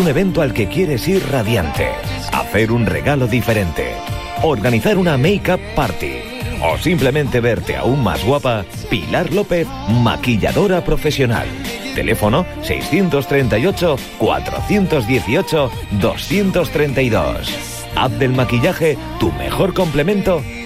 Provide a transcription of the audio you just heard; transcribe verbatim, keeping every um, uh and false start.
un evento al que quieres ir radiante, hacer un regalo diferente, organizar una make-up party o simplemente verte aún más guapa, Pilar López, maquilladora profesional. Teléfono seiscientos treinta y ocho, cuatrocientos dieciocho, doscientos treinta y dos. Haz del maquillaje tu mejor complemento